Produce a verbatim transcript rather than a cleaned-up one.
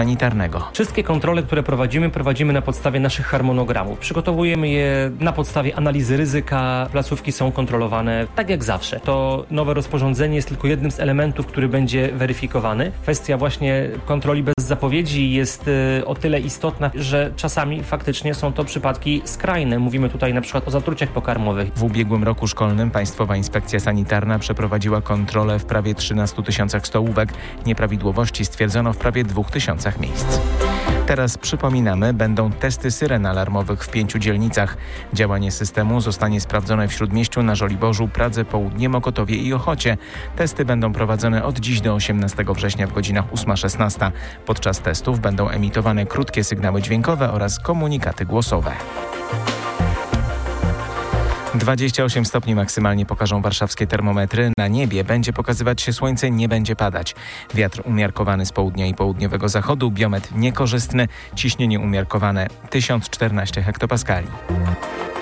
sanitarnego. Wszystkie kontrole, które prowadzimy, prowadzimy na podstawie naszych harmonogramów. Przygotowujemy je na podstawie analizy ryzyka. Placówki są kontrolowane tak jak zawsze. To nowe rozporządzenie jest tylko jednym z elementów, który będzie weryfikowany. Kwestia właśnie kontroli bez zapowiedzi jest o tyle istotna, że czasami faktycznie są to przypadki skrajne. Mówimy tutaj na przykład o zatruciach pokarmowych. W ubiegłym roku szkolnym Państwowa Inspekcja Sanitarna przeprowadziła kontrolę w prawie trzynastu tysiącach stołówek. Nieprawidłowości stwierdzono w prawie dwóch tysiącach miejsc. Teraz przypominamy, będą testy syren alarmowych w pięciu dzielnicach. Działanie systemu zostanie sprawdzone w Śródmieściu, na Żoliborzu, Pradze Południe, Mokotowie i Ochocie. Testy będą prowadzone od dziś do osiemnastego września w godzinach ósma szesnasta. Podczas testów będą emitowane krótkie sygnały dźwiękowe oraz komunikaty głosowe. dwadzieścia osiem stopni maksymalnie pokażą warszawskie termometry. Na niebie będzie pokazywać się słońce, nie będzie padać. Wiatr umiarkowany z południa i południowego zachodu, biometr niekorzystny, ciśnienie umiarkowane tysiąc czternaście hektopaskali.